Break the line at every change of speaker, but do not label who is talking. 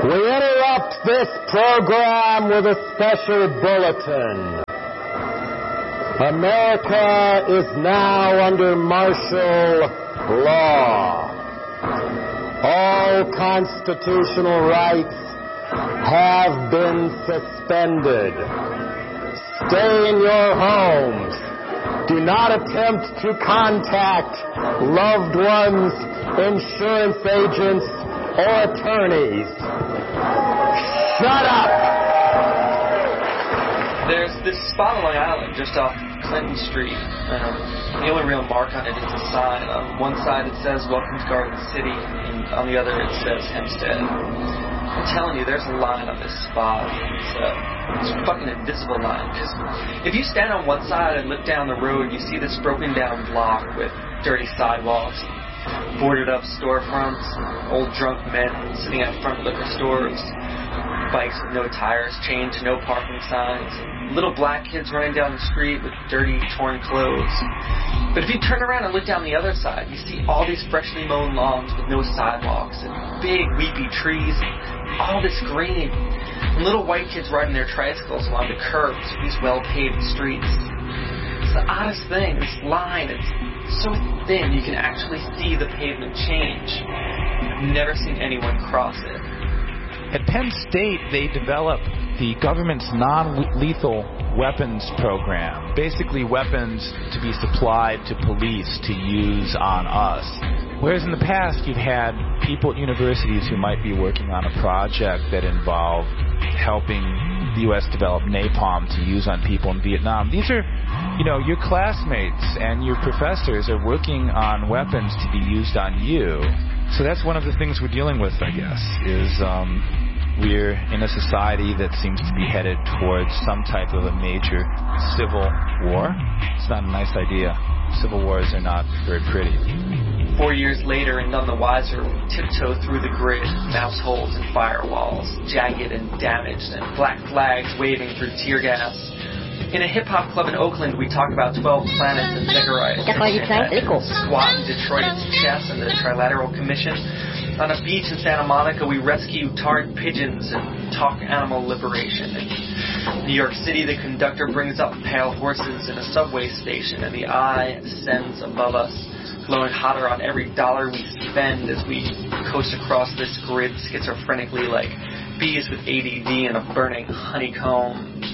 We interrupt this program with a special bulletin. America is now under martial law. All constitutional rights have been suspended. Stay in your homes. Do not attempt to contact loved ones, insurance agents, or attorneys. Shut up!
There's this spot on Long Island just off Clinton Street. The only real mark on it is a sign. On one side it says Welcome to Garden City, and on the other it says Hempstead. I'm telling you, there's a line on this spot. It's a fucking invisible line. Because if you stand on one side and look down the road, you see this broken down block with dirty sidewalks, boarded up storefronts, old drunk men sitting out front of liquor stores, bikes with no tires, chained to no parking signs, little black kids running down the street with dirty, torn clothes. But if you turn around and look down the other side, you see all these freshly mown lawns with no sidewalks, and big, weepy trees, and all this green, and little white kids riding their tricycles along the curbs of these well-paved streets. It's the oddest thing, this line, it's so thin you can actually see the pavement change. I've never seen anyone cross it.
At Penn State, they developed the government's non-lethal weapons program, basically weapons to be supplied to police to use on us. Whereas in the past, you've had people at universities who might be working on a project that involved helping the U.S. develop napalm to use on people in Vietnam. These are, your classmates and your professors are working on weapons to be used on you. So that's one of the things we're dealing with, I guess, is we're in a society that seems to be headed towards some type of a major civil war. It's not a nice idea. Civil wars are not very pretty.
4 years later, and none the wiser, we tiptoe through the grid, mouse holes and firewalls, jagged and damaged, and black flags waving through tear gas. In a hip-hop club in Oakland, we talk about 12 planets and Zechariah. Squat in Detroit's chest and the Trilateral Commission. On a beach in Santa Monica, we rescue tarred pigeons and talk animal liberation. In New York City, the conductor brings up pale horses in a subway station, and the eye ascends above us, glowing hotter on every dollar we spend as we coast across this grid schizophrenically like bees with ADD in a burning honeycomb.